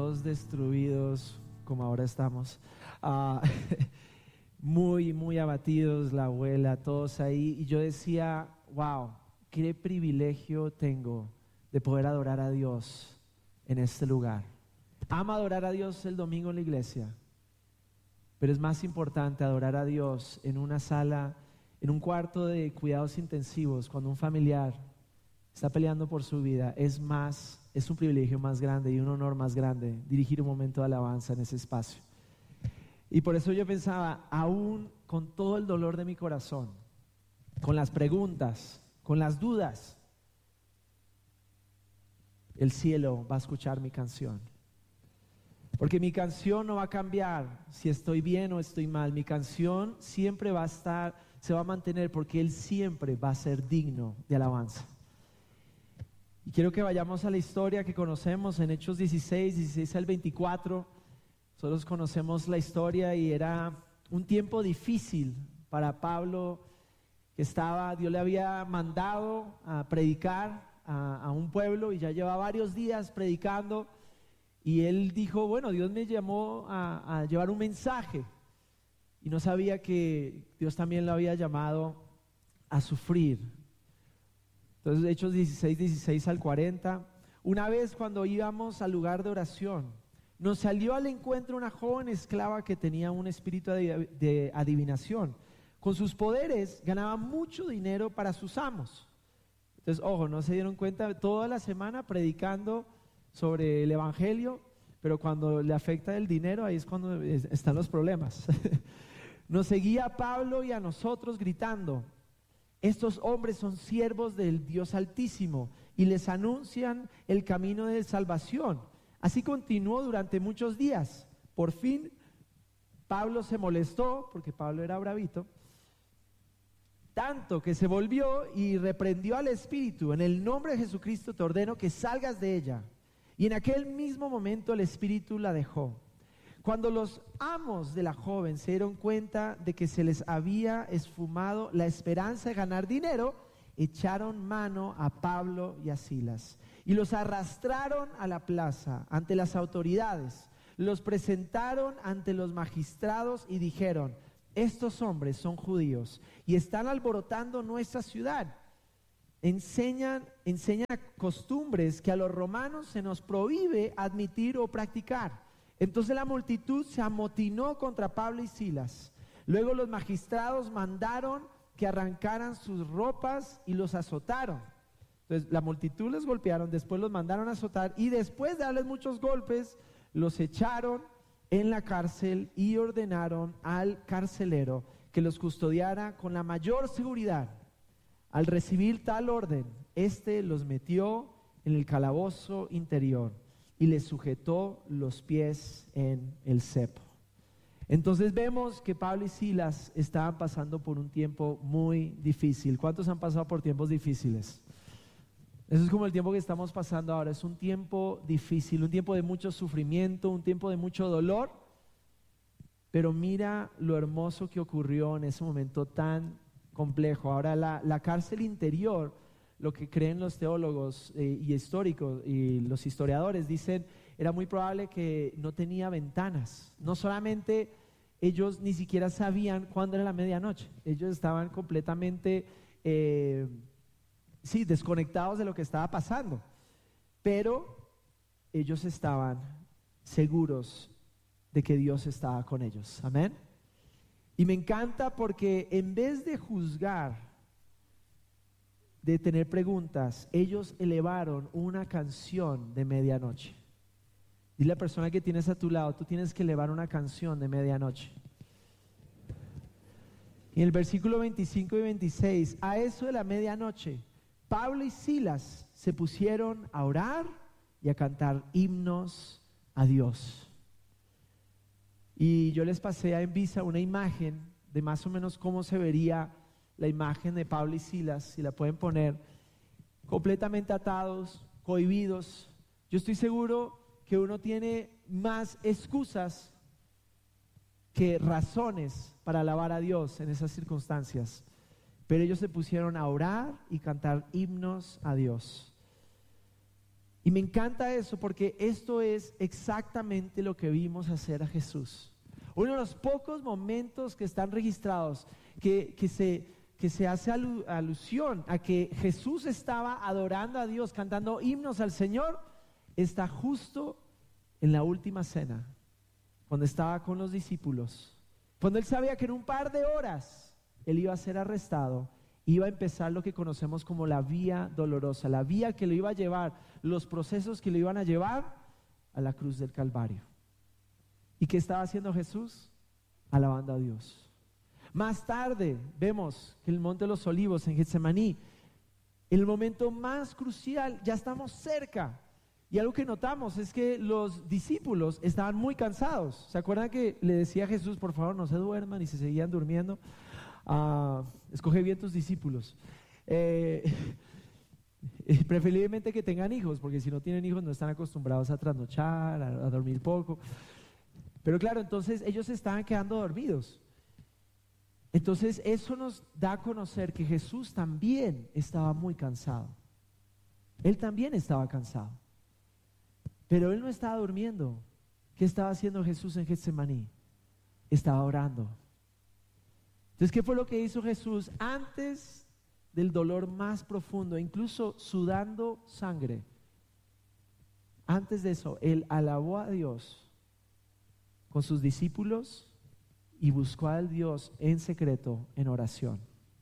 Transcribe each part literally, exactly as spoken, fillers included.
todos destruidos como ahora estamos, uh, muy, muy abatidos, la abuela, todos ahí, y yo decía, wow, qué privilegio tengo de poder adorar a Dios en este lugar. Amo adorar a Dios el domingo en la iglesia, pero es más importante adorar a Dios en una sala, en un cuarto de cuidados intensivos, cuando un familiar está peleando por su vida. Es más, es un privilegio más grande y un honor más grande dirigir un momento de alabanza en ese espacio. Y por eso yo pensaba, aún con todo el dolor de mi corazón, con las preguntas, con las dudas, el cielo va a escuchar mi canción. Porque mi canción no va a cambiar si estoy bien o estoy mal. Mi canción siempre va a estar, se va a mantener, porque Él siempre va a ser digno de alabanza. Y quiero que vayamos a la historia que conocemos en Hechos dieciséis, dieciséis al veinticuatro. Nosotros conocemos la historia y era un tiempo difícil para Pablo, que estaba, Dios le había mandado a predicar a, a un pueblo y ya lleva varios días predicando. Y él dijo, bueno, Dios me llamó a, a llevar un mensaje. Y no sabía que Dios también lo había llamado a sufrir. Entonces, Hechos dieciséis, dieciséis al cuarenta. Una vez cuando íbamos al lugar de oración, nos salió al encuentro una joven esclava que tenía un espíritu de, de adivinación. Con sus poderes ganaba mucho dinero para sus amos. Entonces, ojo, no se dieron cuenta, toda la semana predicando sobre el evangelio, pero cuando le afecta el dinero, ahí es cuando están los problemas. Nos seguía a Pablo y a nosotros gritando, estos hombres son siervos del Dios Altísimo y les anuncian el camino de salvación. Así continuó durante muchos días. Por fin Pablo se molestó, porque Pablo era bravito, tanto que se volvió y reprendió al espíritu. En el nombre de Jesucristo te ordeno que salgas de ella. Y en aquel mismo momento el espíritu la dejó. Cuando los amos de la joven se dieron cuenta de que se les había esfumado la esperanza de ganar dinero, echaron mano a Pablo y a Silas y los arrastraron a la plaza ante las autoridades. Los presentaron ante los magistrados y dijeron, estos hombres son judíos y están alborotando nuestra ciudad. Enseñan, enseñan costumbres que a los romanos se nos prohíbe admitir o practicar. Entonces la multitud se amotinó contra Pablo y Silas. Luego los magistrados mandaron que arrancaran sus ropas y los azotaron. Entonces la multitud les golpearon, después los mandaron a azotar y después de darles muchos golpes, los echaron en la cárcel y ordenaron al carcelero que los custodiara con la mayor seguridad. Al recibir tal orden, éste los metió en el calabozo interior y les sujetó los pies en el cepo. Entonces vemos que Pablo y Silas estaban pasando por un tiempo muy difícil. ¿Cuántos han pasado por tiempos difíciles? Eso es como el tiempo que estamos pasando ahora. Es un tiempo difícil, un tiempo de mucho sufrimiento, un tiempo de mucho dolor. Pero mira lo hermoso que ocurrió en ese momento tan complejo. Ahora la, la cárcel interior, lo que creen los teólogos eh, y históricos y los historiadores dicen, era muy probable que no tenía ventanas. No solamente ellos ni siquiera sabían cuándo era la medianoche, ellos estaban completamente eh, sí, desconectados de lo que estaba pasando, pero ellos estaban seguros de que Dios estaba con ellos. Amén. Y me encanta porque en vez de juzgar, de tener preguntas, ellos elevaron una canción de medianoche. Dile a la persona que tienes a tu lado, tú tienes que elevar una canción de medianoche. Y en el versículo veinticinco y veintiséis, a eso de la medianoche, Pablo y Silas se pusieron a orar y a cantar himnos a Dios. Y yo les pasé a Envisa una imagen de más o menos cómo se vería la imagen de Pablo y Silas, si la pueden poner, completamente atados, cohibidos. Yo estoy seguro que uno tiene más excusas que razones para alabar a Dios en esas circunstancias, pero ellos se pusieron a orar y cantar himnos a Dios. Y me encanta eso porque esto es exactamente lo que vimos hacer a Jesús. Uno de los pocos momentos que están registrados que, que, se, que se hace alu, alusión a que Jesús estaba adorando a Dios, cantando himnos al Señor, está justo en la última cena, cuando estaba con los discípulos, cuando él sabía que en un par de horas él iba a ser arrestado, iba a empezar lo que conocemos como la vía dolorosa, la vía que lo iba a llevar, los procesos que lo iban a llevar a la cruz del Calvario. ¿Y qué estaba haciendo Jesús? Alabando a Dios. Más tarde vemos que en el Monte de los Olivos, en Getsemaní, en el momento más crucial, ya estamos cerca. Y algo que notamos es que los discípulos estaban muy cansados. ¿Se acuerdan que le decía a Jesús, por favor, no se duerman? Y se seguían durmiendo. Uh, escoge bien tus discípulos. Eh, preferiblemente que tengan hijos, porque si no tienen hijos no están acostumbrados a trasnochar, a, a dormir poco. Pero claro, entonces ellos estaban quedando dormidos. Entonces eso nos da a conocer que Jesús también estaba muy cansado. Él también estaba cansado. Pero él no estaba durmiendo. ¿Qué estaba haciendo Jesús en Getsemaní? Estaba orando. Entonces, ¿qué fue lo que hizo Jesús antes del dolor más profundo, incluso sudando sangre? Antes de eso, él alabó a Dios con sus discípulos y buscó a Dios en secreto, en oración.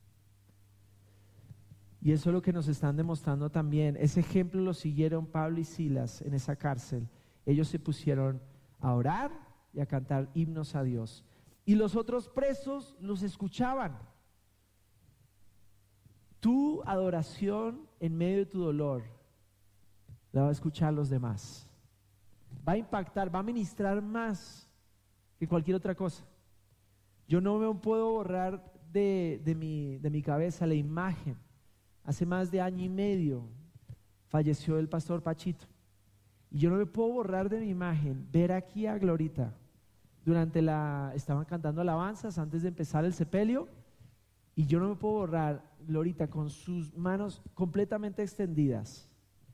Y eso es lo que nos están demostrando también. Ese ejemplo lo siguieron Pablo y Silas en esa cárcel. Ellos se pusieron a orar y a cantar himnos a Dios. Y los otros presos los escuchaban. Tu adoración en medio de tu dolor la va a escuchar los demás. Va a impactar, va a ministrar más que cualquier otra cosa. Yo no me puedo borrar de, de, mi, de mi cabeza la imagen. Hace más de año y medio falleció el pastor Pachito. Y yo no me puedo borrar de mi imagen ver aquí a Glorita. Durante la, estaban cantando alabanzas antes de empezar el sepelio. Y yo no me puedo borrar, Glorita, con sus manos completamente extendidas.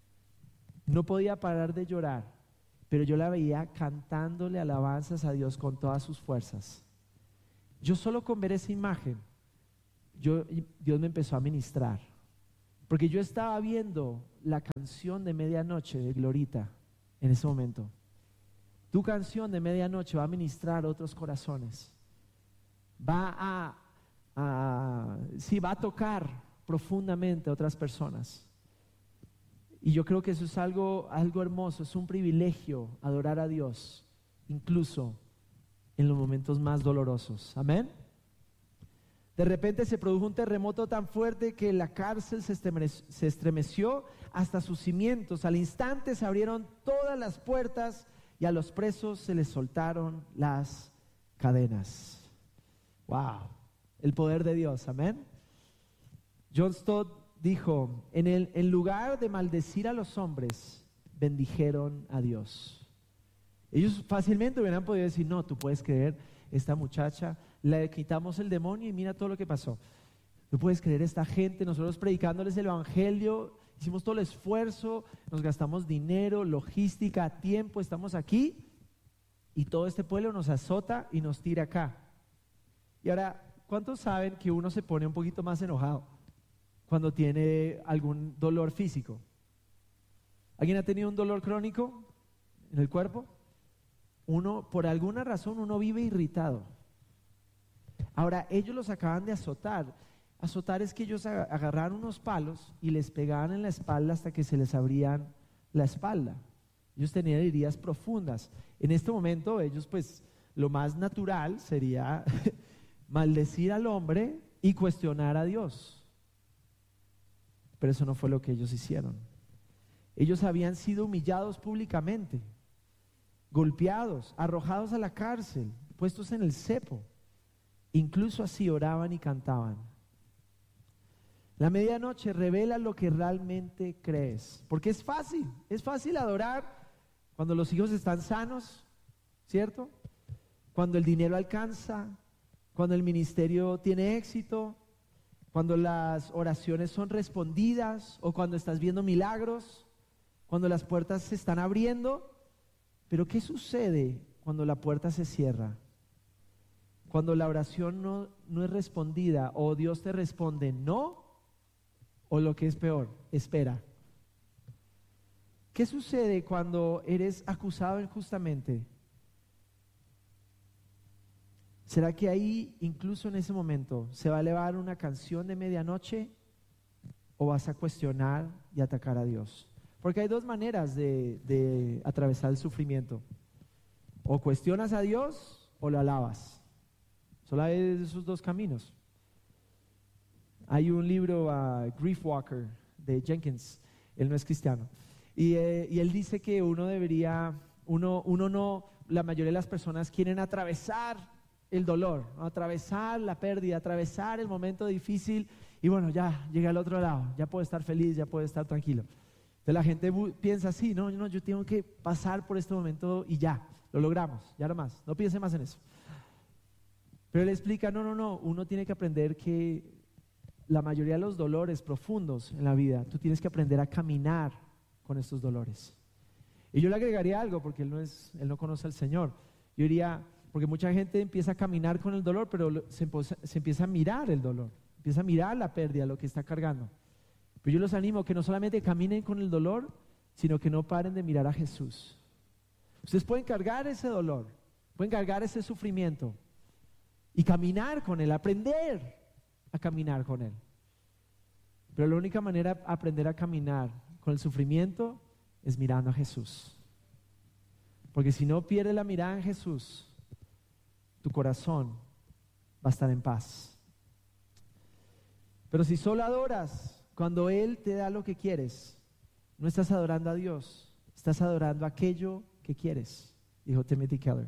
No podía parar de llorar, pero yo la veía cantándole alabanzas a Dios con todas sus fuerzas. Yo solo con ver esa imagen, yo, Dios me empezó a ministrar. Porque yo estaba viendo la canción de medianoche de Glorita en ese momento. Tu canción de medianoche va a ministrar otros corazones. Va a, a, sí, va a tocar profundamente a otras personas. Y yo creo que eso es algo, algo hermoso, es un privilegio adorar a Dios, incluso en los momentos más dolorosos. Amén. De repente se produjo un terremoto tan fuerte que la cárcel se estremeció, se estremeció hasta sus cimientos. Al instante se abrieron todas las puertas y a los presos se les soltaron las cadenas. Wow, el poder de Dios, amén. John Stott dijo, en el en lugar de maldecir a los hombres, bendijeron a Dios. Ellos fácilmente hubieran podido decir, no, tú puedes creer, esta muchacha, le quitamos el demonio y mira todo lo que pasó. Tú puedes creer, esta gente, nosotros predicándoles el evangelio, hicimos todo el esfuerzo, nos gastamos dinero, logística, tiempo, estamos aquí y todo este pueblo nos azota y nos tira acá. Y ahora, ¿cuántos saben que uno se pone un poquito más enojado cuando tiene algún dolor físico? ¿Alguien ha tenido un dolor crónico en el cuerpo? Uno, por alguna razón, uno vive irritado. Ahora, ellos los acaban de azotar. Azotar es que ellos agarraron unos palos y les pegaban en la espalda hasta que se les abrían la espalda. Ellos tenían heridas profundas. En este momento, ellos pues, lo más natural sería maldecir al hombre y cuestionar a Dios. Pero eso no fue lo que ellos hicieron. Ellos habían sido humillados públicamente, golpeados, arrojados a la cárcel, puestos en el cepo. Incluso así oraban y cantaban. La medianoche revela lo que realmente crees, porque es fácil, es fácil adorar cuando los hijos están sanos, ¿cierto? Cuando el dinero alcanza, cuando el ministerio tiene éxito, cuando las oraciones son respondidas o cuando estás viendo milagros, cuando las puertas se están abriendo, pero ¿qué sucede cuando la puerta se cierra? Cuando la oración no, no es respondida, o Dios te responde no, o lo que es peor, espera. ¿Qué sucede cuando eres acusado injustamente? ¿Será que ahí, incluso en ese momento, se va a elevar una canción de medianoche o vas a cuestionar y atacar a Dios? Porque hay dos maneras de, de atravesar el sufrimiento. O cuestionas a Dios o lo alabas. Solo hay esos dos caminos. Hay un libro, uh, Grief Walker, de Jenkins. Él no es cristiano. Y, eh, y él dice que uno debería, uno, uno no, la mayoría de las personas quieren atravesar el dolor, ¿no? Atravesar la pérdida, atravesar el momento difícil y bueno, ya llegué al otro lado, ya puedo estar feliz, ya puedo estar tranquilo. Entonces la gente bu- piensa así, no, no, yo tengo que pasar por este momento y ya, lo logramos, ya no más, no piense más en eso. Pero él explica, no, no, no, uno tiene que aprender que la mayoría de los dolores profundos en la vida, tú tienes que aprender a caminar con estos dolores. Y yo le agregaría algo, porque él no, es, él no conoce al Señor. Yo diría, porque mucha gente empieza a caminar con el dolor, pero se, se empieza a mirar el dolor, empieza a mirar la pérdida, lo que está cargando. Pero yo los animo que no solamente caminen con el dolor, sino que no paren de mirar a Jesús. Ustedes pueden cargar ese dolor, pueden cargar ese sufrimiento y caminar con Él, aprender a caminar con Él. Pero la única manera de aprender a caminar con el sufrimiento es mirando a Jesús. Porque si no pierdes la mirada en Jesús, tu corazón va a estar en paz. Pero si solo adoras cuando Él te da lo que quieres, no estás adorando a Dios, estás adorando aquello que quieres, dijo Timothy Keller.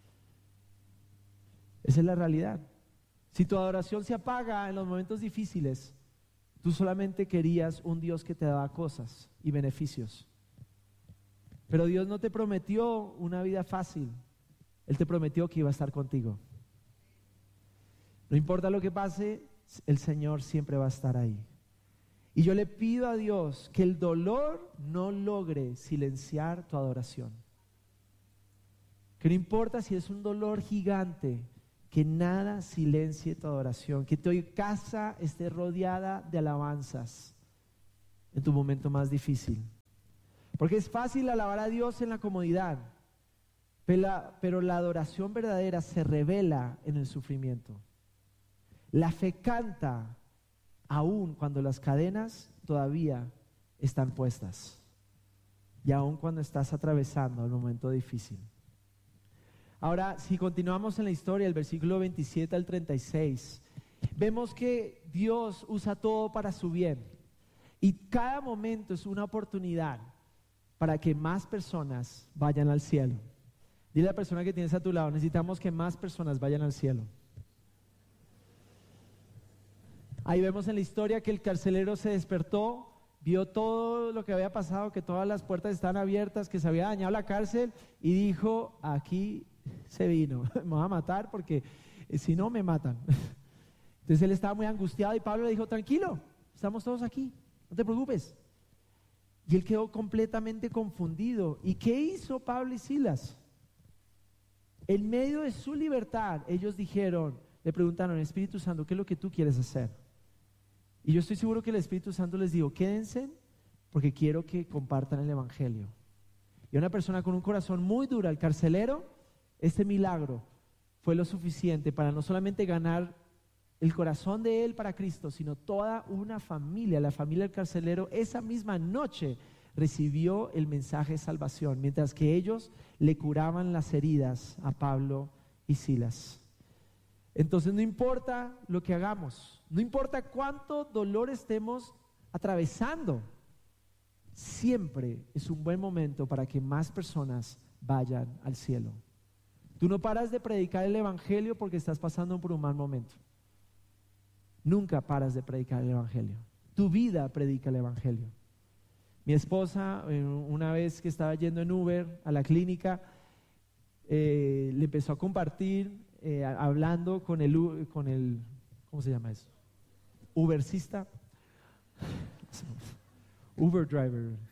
Esa es la realidad. Si tu adoración se apaga en los momentos difíciles, tú solamente querías un Dios que te daba cosas y beneficios. Pero Dios no te prometió una vida fácil. Él te prometió que iba a estar contigo. No importa lo que pase, el Señor siempre va a estar ahí. Y yo le pido a Dios que el dolor no logre silenciar tu adoración. Que no importa si es un dolor gigante, que nada silencie tu adoración. Que tu casa esté rodeada de alabanzas en tu momento más difícil. Porque es fácil alabar a Dios en la comodidad. Pero la, pero la adoración verdadera se revela en el sufrimiento. La fe canta aún cuando las cadenas todavía están puestas y aún cuando estás atravesando el momento difícil. Ahora, si continuamos en la historia, el versículo veintisiete al treinta y seis, vemos que Dios usa todo para su bien y cada momento es una oportunidad para que más personas vayan al cielo. Dile a la persona que tienes a tu lado, necesitamos que más personas vayan al cielo. Ahí vemos en la historia que el carcelero se despertó, vio todo lo que había pasado, que todas las puertas estaban abiertas, que se había dañado la cárcel y dijo, aquí se vino, me van a matar porque si no me matan. Entonces él estaba muy angustiado y Pablo le dijo, tranquilo, estamos todos aquí, no te preocupes. Y él quedó completamente confundido. ¿Y qué hizo Pablo y Silas? En medio de su libertad, ellos dijeron, le preguntaron, Espíritu Santo, ¿qué es lo que tú quieres hacer? Y yo estoy seguro que el Espíritu Santo les dijo, quédense porque quiero que compartan el Evangelio. Y una persona con un corazón muy duro, el carcelero, este milagro fue lo suficiente para no solamente ganar el corazón de él para Cristo, sino toda una familia, la familia del carcelero, esa misma noche recibió el mensaje de salvación, mientras que ellos le curaban las heridas a Pablo y Silas. Entonces no importa lo que hagamos, no importa cuánto dolor estemos atravesando, siempre es un buen momento para que más personas vayan al cielo. Tú no paras de predicar el Evangelio porque estás pasando por un mal momento. Nunca paras de predicar el Evangelio. Tu vida predica el Evangelio. Mi esposa, una vez que estaba yendo en Uber a la clínica, eh, le empezó a compartir, eh, hablando con el, con el, ¿cómo se llama eso? Ubercista, Uber driver,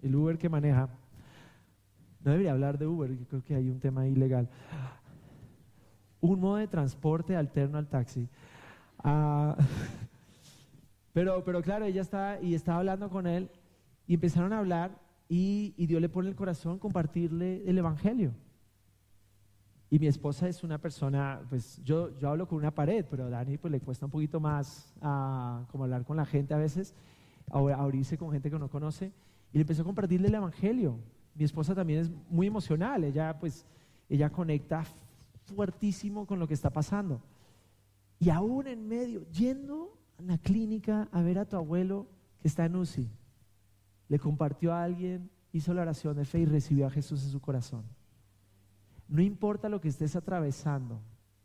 el Uber que maneja, no debería hablar de Uber, yo creo que hay un tema ahí legal, un modo de transporte alterno al taxi. Ah, pero, pero claro, ella estaba, y estaba hablando con él, y empezaron a hablar, y, y Dios le pone en el corazón compartirle el evangelio. Y mi esposa es una persona, pues yo, yo hablo con una pared, pero a Dani pues le cuesta un poquito más uh, como hablar con la gente a veces, a, a abrirse con gente que no conoce, y le empezó a compartirle el evangelio. Mi esposa también es muy emocional, ella pues, ella conecta fuertísimo con lo que está pasando. Y aún en medio, yendo a la clínica a ver a tu abuelo que está en U C I, le compartió a alguien, hizo la oración de fe y recibió a Jesús en su corazón. No importa lo que estés atravesando,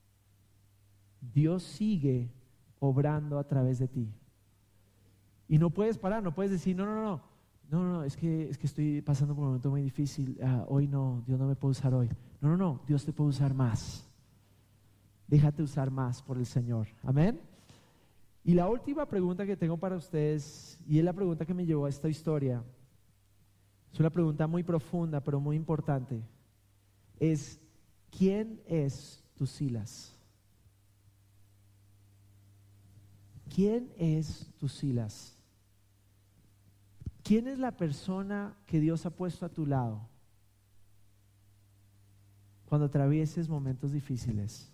Dios sigue obrando a través de ti. Y no puedes parar, no puedes decir, no, no, no, no, no, no es que, es que estoy pasando por un momento muy difícil, uh, hoy no, Dios no me puede usar hoy. No, no, no, Dios te puede usar más. Déjate usar más por el Señor. Amén. Y la última pregunta que tengo para ustedes, y es la pregunta que me llevó a esta historia, es una pregunta muy profunda, pero muy importante. Es, ¿quién es tu Silas? ¿Quién es tu Silas? ¿Quién es la persona que Dios ha puesto a tu lado cuando atravieses momentos difíciles?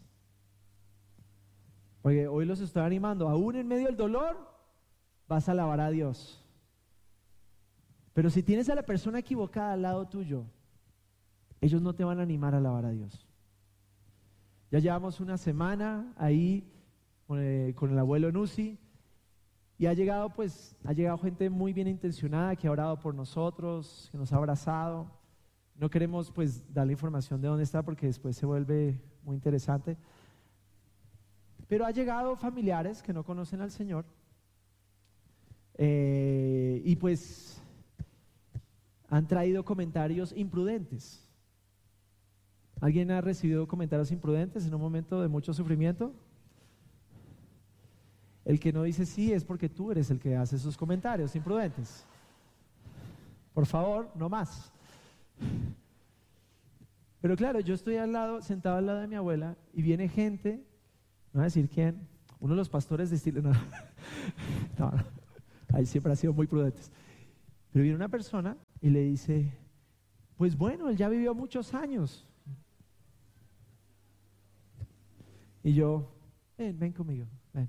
Porque hoy los estoy animando, aún en medio del dolor vas a alabar a Dios. Pero si tienes a la persona equivocada al lado tuyo, ellos no te van a animar a alabar a Dios. Ya llevamos una semana ahí con el, con el abuelo en U C I, y ha llegado pues, ha llegado gente muy bien intencionada que ha orado por nosotros, que nos ha abrazado. No queremos pues dar la información de dónde está porque después se vuelve muy interesante. Pero ha llegado familiares que no conocen al Señor, eh, y pues han traído comentarios imprudentes. ¿Alguien ha recibido comentarios imprudentes en un momento de mucho sufrimiento? El que no dice sí es porque tú eres el que hace esos comentarios imprudentes. Por favor, no más. Pero claro, yo estoy al lado, sentado al lado de mi abuela, y viene gente, no voy a decir quién, uno de los pastores de estilo, no, no, no, ahí siempre ha sido muy prudentes. Pero viene una persona y le dice, pues bueno, él ya vivió muchos años. Y yo, ven, ven conmigo, ven.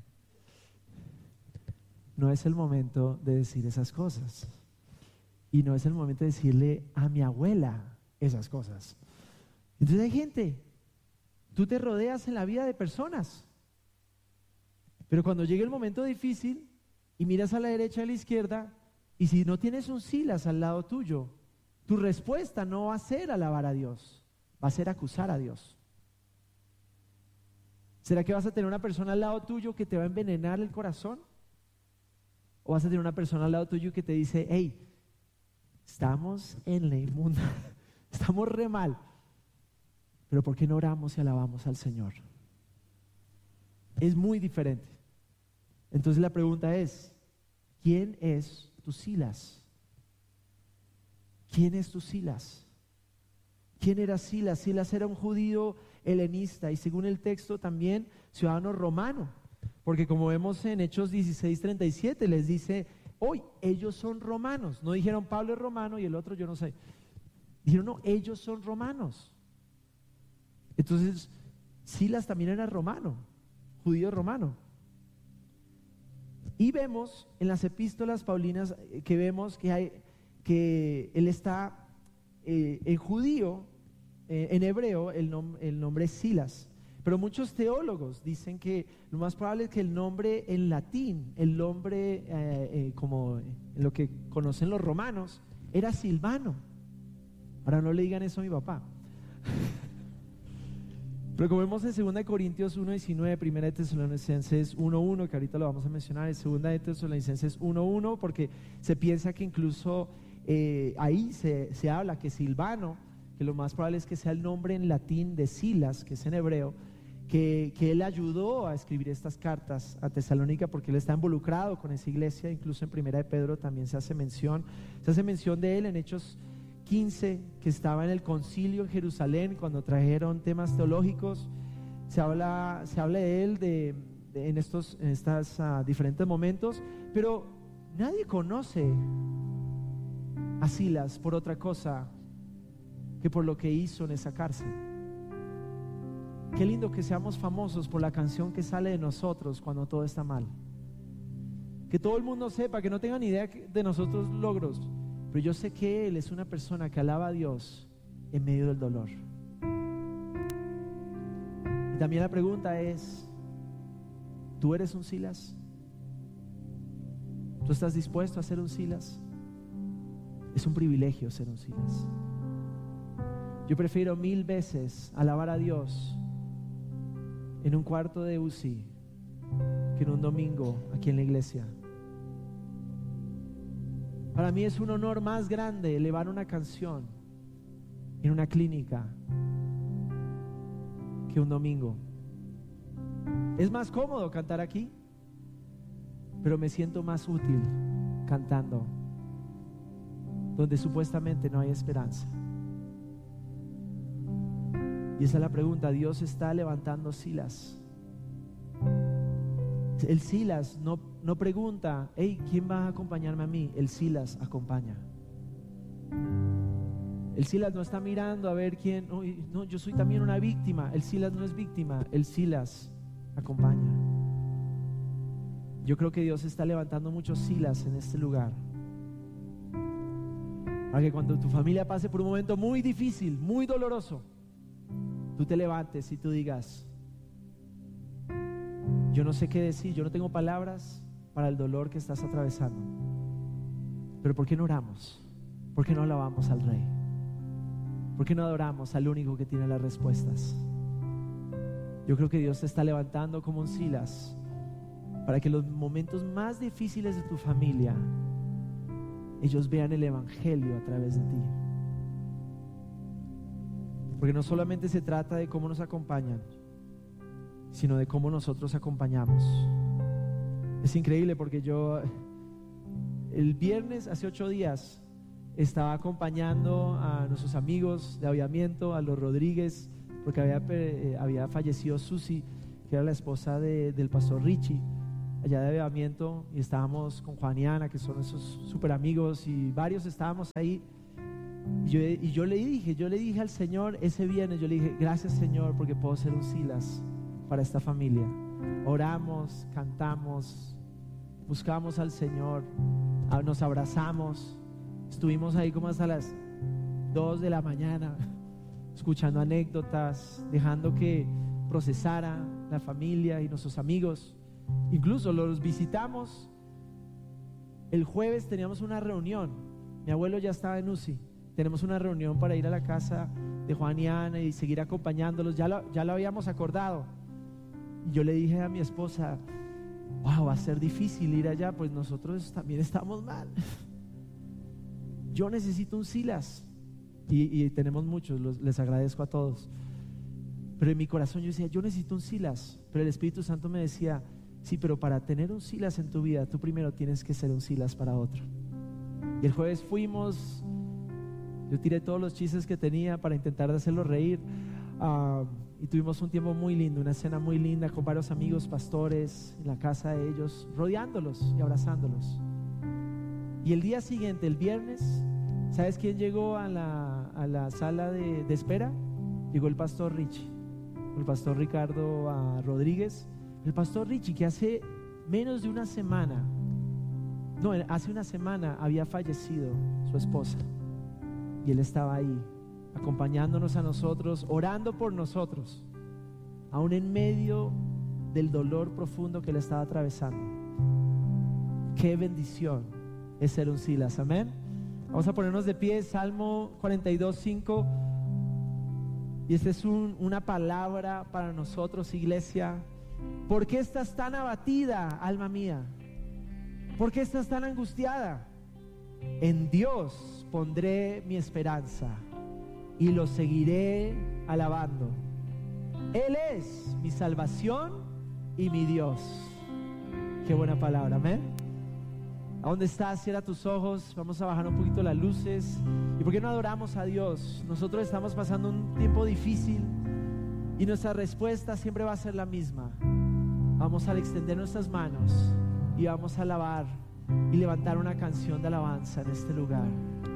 No es el momento de decir esas cosas. Y no es el momento de decirle a mi abuela esas cosas. Entonces hay gente, tú te rodeas en la vida de personas, pero cuando llegue el momento difícil y miras a la derecha y a la izquierda, y si no tienes un Silas al lado tuyo, tu respuesta no va a ser alabar a Dios, va a ser acusar a Dios. ¿Será que vas a tener una persona al lado tuyo que te va a envenenar el corazón? ¿O vas a tener una persona al lado tuyo que te dice, hey, estamos en la inmunda, estamos re mal, pero ¿por qué no oramos y alabamos al Señor? Es muy diferente. Entonces la pregunta es, ¿quién es tu Silas? ¿Quién es tu Silas? ¿Quién era Silas? Silas era un judío helenista y según el texto también ciudadano romano, porque como vemos en Hechos dieciséis treinta y siete les dice, hoy ellos son romanos. No dijeron Pablo es romano y el otro yo no sé. Dijeron no, ellos son romanos. Entonces Silas también era romano, judío romano. Y vemos en las epístolas paulinas que vemos que hay que él está eh, en judío, eh, en hebreo el, nom el nombre es Silas, pero muchos teólogos dicen que lo más probable es que el nombre en latín, el nombre eh, eh, como en lo que conocen los romanos, era Silvano. Ahora no le digan eso a mi papá. Pero como vemos en segunda de Corintios uno diecinueve, primera de Tesalonicenses uno uno, que ahorita lo vamos a mencionar, en segunda de Tesalonicenses uno uno, porque se piensa que incluso eh, ahí se, se habla que Silvano, que lo más probable es que sea el nombre en latín de Silas, que es en hebreo, que, que él ayudó a escribir estas cartas a Tesalónica, porque él está involucrado con esa iglesia. Incluso en Primera de Pedro también se hace mención, se hace mención de él en Hechos quince, que estaba en el concilio en Jerusalén cuando trajeron temas teológicos. Se habla, se habla de él de, de, en estos en estos uh, diferentes momentos, pero nadie conoce a Silas por otra cosa que por lo que hizo en esa cárcel. Qué lindo que seamos famosos por la canción que sale de nosotros cuando todo está mal. Que todo el mundo sepa, que no tengan idea de nosotros logros, pero yo sé que él es una persona que alaba a Dios en medio del dolor. Y también la pregunta es, ¿tú eres un Silas? ¿Tú estás dispuesto a ser un Silas? Es un privilegio ser un Silas. Yo prefiero mil veces alabar a Dios en un cuarto de U C I que en un domingo aquí en la iglesia. Para mí es un honor más grande elevar una canción en una clínica que un domingo. Es más cómodo cantar aquí, pero me siento más útil cantando donde supuestamente no hay esperanza. Y esa es la pregunta. Dios está levantando Silas. El Silas no, no pregunta, hey, ¿quién va a acompañarme a mí? El Silas acompaña. El Silas no está mirando a ver quién, oh, no, yo soy también una víctima. El Silas no es víctima, el Silas acompaña. Yo creo que Dios está levantando muchos Silas en este lugar, para que cuando tu familia pase por un momento muy difícil, muy doloroso, tú te levantes y tú digas, yo no sé qué decir, yo no tengo palabras para el dolor que estás atravesando, pero ¿por qué no oramos? ¿Por qué no alabamos al Rey? ¿Por qué no adoramos al único que tiene las respuestas? Yo creo que Dios te está levantando como un Silas, para que los momentos más difíciles de tu familia, ellos vean el evangelio a través de ti. Porque no solamente se trata de cómo nos acompañan, sino de cómo nosotros acompañamos. Es increíble porque yo el viernes, hace ocho días, estaba acompañando a nuestros amigos de Avivamiento, a los Rodríguez, porque había, eh, había fallecido Susi, que era la esposa de, del pastor Richie, allá de Avivamiento, y estábamos con Juan y Ana, que son esos súper amigos, y varios estábamos ahí. Y yo, y yo le dije, yo le dije al Señor ese viernes, yo le dije, gracias Señor, porque puedo ser un Silas para esta familia. Oramos, cantamos, buscamos al Señor, nos abrazamos, estuvimos ahí como hasta las dos de la mañana, escuchando anécdotas, dejando que procesara la familia y nuestros amigos. Incluso los visitamos. El jueves teníamos una reunión, mi abuelo ya estaba en U C I, tenemos una reunión para ir a la casa de Juan y Ana y seguir acompañándolos, ya lo, ya lo habíamos acordado. Y yo le dije a mi esposa, wow, va a ser difícil ir allá, pues nosotros también estamos mal. Yo necesito un Silas, y, y tenemos muchos, los, les agradezco a todos, pero en mi corazón yo decía, yo necesito un Silas. Pero el Espíritu Santo me decía, sí, pero para tener un Silas en tu vida, tú primero tienes que ser un Silas para otro. Y el jueves fuimos, yo tiré todos los chistes que tenía para intentar hacerlos reír, uh, y tuvimos un tiempo muy lindo, una cena muy linda con varios amigos pastores en la casa de ellos, rodeándolos y abrazándolos. Y el día siguiente, el viernes, ¿sabes quién llegó a la, a la sala de, de espera? Llegó el pastor Richie, el pastor Ricardo uh, Rodríguez. El pastor Richie, que hace menos de una semana, no, hace una semana había fallecido su esposa, y él estaba ahí acompañándonos a nosotros, orando por nosotros, aún en medio del dolor profundo que él estaba atravesando. Qué bendición es ser un Silas, amén. Vamos a ponernos de pie, Salmo cuarenta y dos, cinco, y esta es un, una palabra para nosotros, iglesia. ¿Por qué estás tan abatida, alma mía? ¿Por qué estás tan angustiada? En Dios pondré mi esperanza y lo seguiré alabando. Él es mi salvación y mi Dios. Qué buena palabra, amén. ¿A dónde estás? Cierra tus ojos. Vamos a bajar un poquito las luces. ¿Y por qué no adoramos a Dios? Nosotros estamos pasando un tiempo difícil y nuestra respuesta siempre va a ser la misma. Vamos a extender nuestras manos y vamos a alabar y levantar una canción de alabanza en este lugar.